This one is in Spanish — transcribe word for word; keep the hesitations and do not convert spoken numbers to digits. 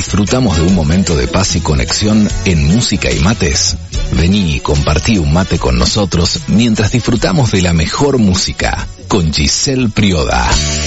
disfrutamos de un momento de paz y conexión en Música y Mates? Vení y compartí un mate con nosotros mientras disfrutamos de la mejor música con Giselle Prioda.